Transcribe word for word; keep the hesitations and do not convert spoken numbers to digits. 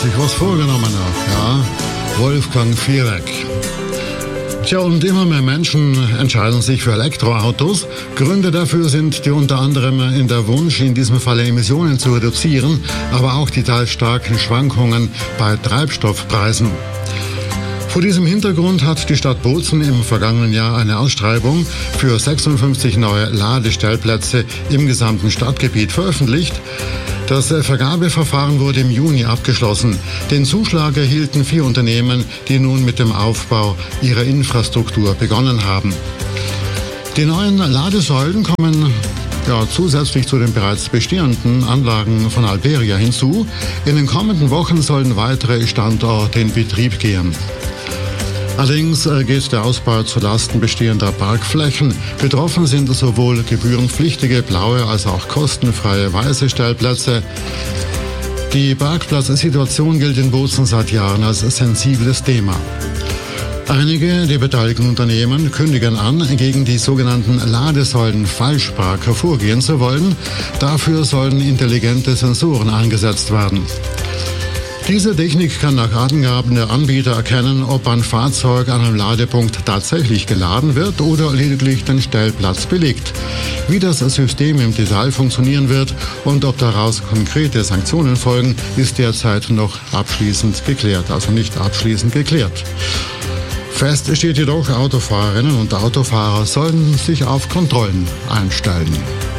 sich was vorgenommen hat, ja, Wolfgang Fierek. Tja, und immer mehr Menschen entscheiden sich für Elektroautos. Gründe dafür sind die unter anderem in der Wunsch, in diesem Falle Emissionen zu reduzieren, aber auch die teils starken Schwankungen bei Treibstoffpreisen. Vor diesem Hintergrund hat die Stadt Bozen im vergangenen Jahr eine Ausschreibung für sechsundfünfzig neue Ladestellplätze im gesamten Stadtgebiet veröffentlicht. Das Vergabeverfahren wurde im Juni abgeschlossen. Den Zuschlag erhielten vier Unternehmen, die nun mit dem Aufbau ihrer Infrastruktur begonnen haben. Die neuen Ladesäulen kommen ja, zusätzlich zu den bereits bestehenden Anlagen von Alberia hinzu. In den kommenden Wochen sollen weitere Standorte in Betrieb gehen. Allerdings geht der Ausbau zulasten bestehender Parkflächen. Betroffen sind sowohl gebührenpflichtige blaue als auch kostenfreie weiße Stellplätze. Die Parkplatzsituation gilt in Bozen seit Jahren als sensibles Thema. Einige der beteiligten Unternehmen kündigen an, gegen die sogenannten Ladesäulen-Falschparker vorgehen zu wollen. Dafür sollen intelligente Sensoren eingesetzt werden. Diese Technik kann nach Angaben der Anbieter erkennen, ob ein Fahrzeug an einem Ladepunkt tatsächlich geladen wird oder lediglich den Stellplatz belegt. Wie das System im Detail funktionieren wird und ob daraus konkrete Sanktionen folgen, ist derzeit noch abschließend geklärt, also nicht abschließend geklärt. Fest steht jedoch, Autofahrerinnen und Autofahrer sollen sich auf Kontrollen einstellen.